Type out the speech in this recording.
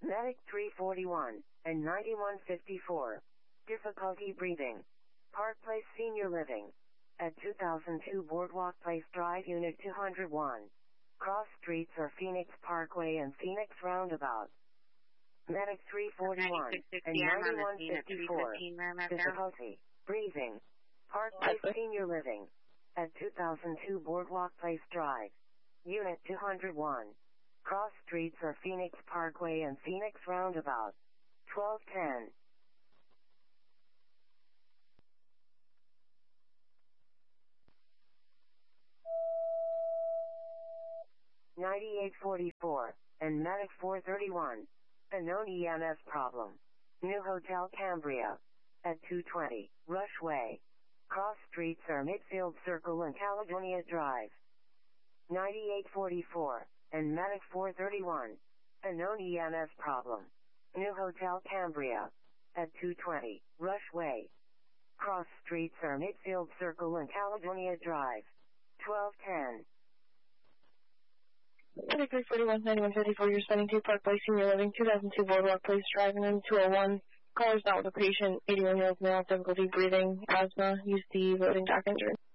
Medic 341 and 9154. Difficulty breathing. Park Place Senior Living. At 2002 Boardwalk Place Drive, Unit 201. Cross streets are Phoenix Parkway and Phoenix Roundabout. Medic 341 and 9154. Difficulty breathing. Park Place Senior Living. At 2002 Boardwalk Place Drive. Unit 201. Cross streets are Phoenix Parkway and Phoenix Roundabout. 1210. (9844) and Medic 431. A known EMS problem. New Hotel Cambria. At 220 Rush Way. Cross streets are Midfield Circle and Caledonia Drive. (9844) and Medic 431. A known EMS problem. New Hotel Cambria. At 220 Rush Way. Cross streets are Midfield Circle and Caledonia Drive. 1210. Medic 341, 9154, you're spending 2 Park Place Senior Living, 2002 Boardwalk Place Drive, and then 201. Caller's not with a patient, 81-year-old male, difficulty breathing, asthma, use the loading dock engine.